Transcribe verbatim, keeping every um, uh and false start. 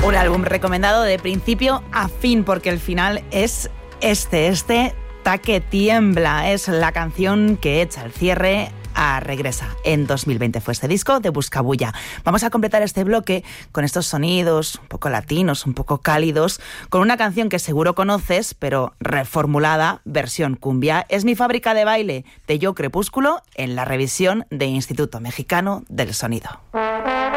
Un álbum recomendado de principio a fin, porque el final es este, este Ta que tiembla. Es la canción que echa el cierre a Regresa. En dos mil veinte fue este disco de Buscabulla. Vamos a completar este bloque con estos sonidos un poco latinos, un poco cálidos, con una canción que seguro conoces, pero reformulada, versión cumbia. Es Mi fábrica de baile, de Yo Crepúsculo, en la revisión de Instituto Mexicano del Sonido.